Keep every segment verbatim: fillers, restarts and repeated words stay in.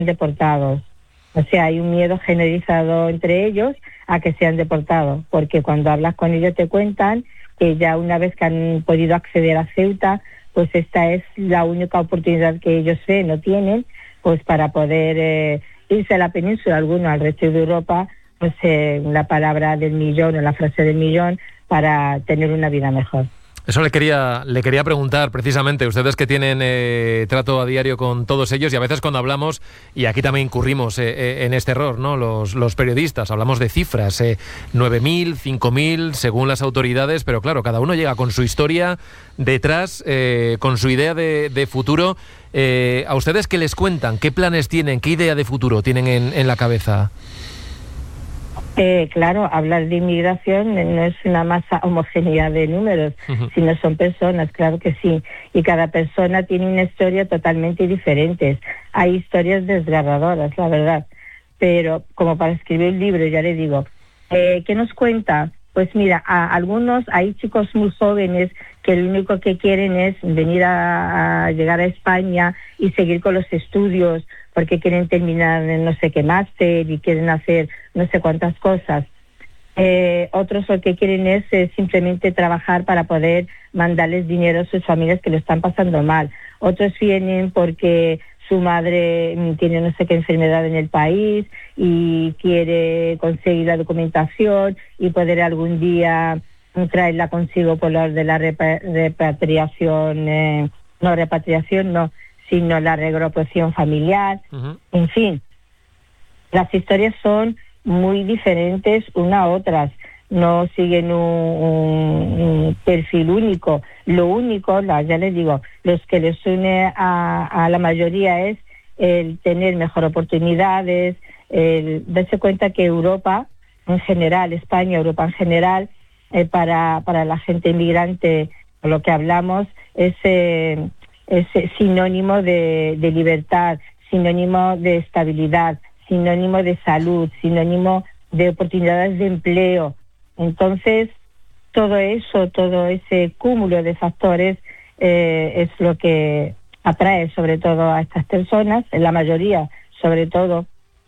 deportados. O sea, hay un miedo generalizado entre ellos a que sean deportados, porque cuando hablas con ellos te cuentan que ya una vez que han podido acceder a Ceuta, pues esta es la única oportunidad que ellos ven o tienen, pues para poder eh, irse a la península, algunos al resto de Europa, pues eh, la palabra del millón o la frase del millón para tener una vida mejor. Eso le quería le quería preguntar precisamente, ustedes que tienen eh, trato a diario con todos ellos, y a veces cuando hablamos, y aquí también incurrimos eh, eh, en este error, ¿no? Los, los periodistas, hablamos de cifras, eh, nueve mil, cinco mil, según las autoridades, pero claro, cada uno llega con su historia detrás, eh, con su idea de, de futuro. Eh, ¿A ustedes qué les cuentan? ¿Qué planes tienen? ¿Qué idea de futuro tienen en, en la cabeza? Eh, claro, hablar de inmigración no es una masa homogénea de números, uh-huh. sino son personas, claro que sí. Y cada persona tiene una historia totalmente diferente. Hay historias desgarradoras, la verdad. Pero como para escribir un libro, ya le digo, eh, ¿qué nos cuenta? Pues mira, a algunos, hay chicos muy jóvenes que lo único que quieren es venir a, a llegar a España y seguir con los estudios, porque quieren terminar no sé qué máster y quieren hacer no sé cuántas cosas. Eh, otros lo que quieren es eh, simplemente trabajar para poder mandarles dinero a sus familias que lo están pasando mal. Otros vienen porque su madre tiene no sé qué enfermedad en el país y quiere conseguir la documentación y poder algún día traerla consigo por lo de la repa- repatriación, eh, no repatriación, no, sino la reagrupación familiar. Uh-huh. En fin, las historias son muy diferentes una a otras, no siguen un, un, un perfil único. Lo único, la, ya les digo, los que les une a, a la mayoría es el tener mejor oportunidades, el darse cuenta que Europa en general, España, Europa en general, eh, para, para la gente inmigrante, lo que hablamos es... Eh, es sinónimo de, de libertad, sinónimo de estabilidad, sinónimo de salud, sinónimo de oportunidades de empleo. Entonces, todo eso, todo ese cúmulo de factores eh, es lo que atrae sobre todo a estas personas, en la mayoría sobre todo,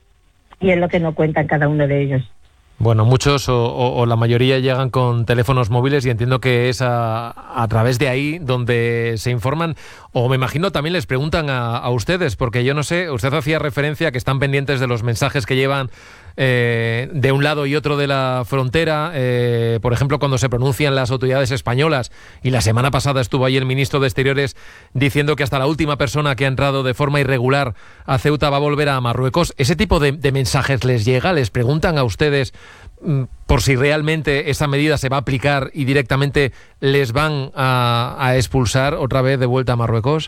y es lo que no cuentan cada uno de ellos. Bueno, muchos o, o, o la mayoría llegan con teléfonos móviles y entiendo que es a, a través de ahí donde se informan, o me imagino también les preguntan a, a ustedes, porque yo no sé, usted hacía referencia a que están pendientes de los mensajes que llevan eh, de un lado y otro de la frontera, eh, por ejemplo, cuando se pronuncian las autoridades españolas, y la semana pasada estuvo ahí el ministro de Exteriores diciendo que hasta la última persona que ha entrado de forma irregular a Ceuta va a volver a Marruecos. ¿Ese tipo de, de mensajes les llega? ¿Les preguntan a ustedes por si realmente esa medida se va a aplicar y directamente les van a, a expulsar otra vez de vuelta a Marruecos?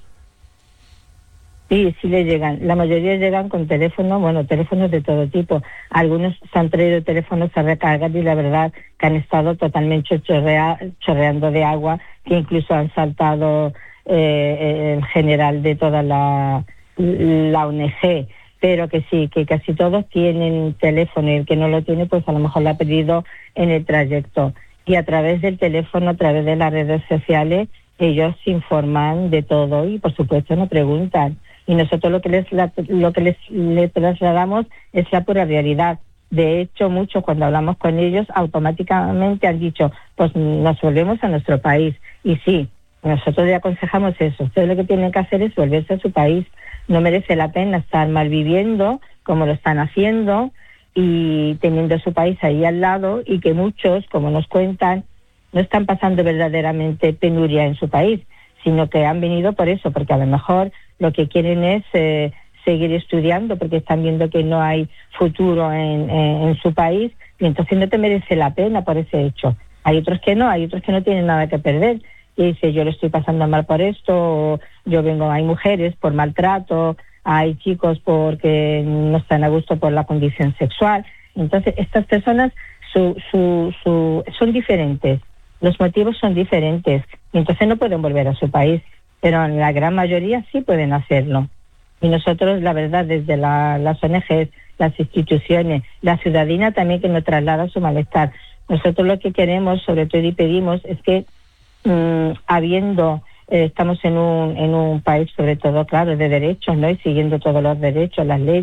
Sí, sí le llegan. La mayoría llegan con teléfonos, bueno, teléfonos de todo tipo. Algunos se han traído teléfonos a recargar y la verdad que han estado totalmente chorrea, chorreando de agua, que incluso han saltado eh, en general de toda la, la O N G. Pero que sí, que casi todos tienen teléfono, y el que no lo tiene pues a lo mejor lo ha pedido en el trayecto. Y a través del teléfono, a través de las redes sociales, ellos se informan de todo y por supuesto nos preguntan. Y nosotros lo que les lo que les, les trasladamos es la pura realidad. De hecho, muchos cuando hablamos con ellos automáticamente han dicho, pues nos volvemos a nuestro país. Y sí, nosotros le aconsejamos eso. Ustedes lo que tienen que hacer es volverse a su país. No merece la pena estar malviviendo como lo están haciendo y teniendo su país ahí al lado, y que muchos, como nos cuentan, no están pasando verdaderamente penuria en su país, sino que han venido por eso, porque a lo mejor lo que quieren es eh, seguir estudiando porque están viendo que no hay futuro en, en, en su país, y entonces no te merece la pena por ese hecho. Hay otros que no, hay otros que no tienen nada que perder. Y dice, yo lo estoy pasando mal por esto, o yo vengo, hay mujeres por maltrato, hay chicos porque no están a gusto por la condición sexual. Entonces, estas personas su, su, su, son diferentes, los motivos son diferentes, y entonces no pueden volver a su país, pero la gran mayoría sí pueden hacerlo. Y nosotros, la verdad, desde la, las O N Ges, las instituciones, la ciudadanía también que nos traslada su malestar, nosotros lo que queremos, sobre todo y pedimos, es que Mm, habiendo, eh, estamos en un en un país sobre todo, claro, de derechos, ¿no? Y siguiendo todos los derechos, las leyes.